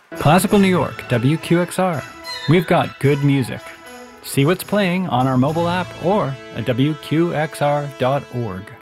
Classical New York, WQXR. We've got good music. See what's playing on our mobile app or at WQXR.org.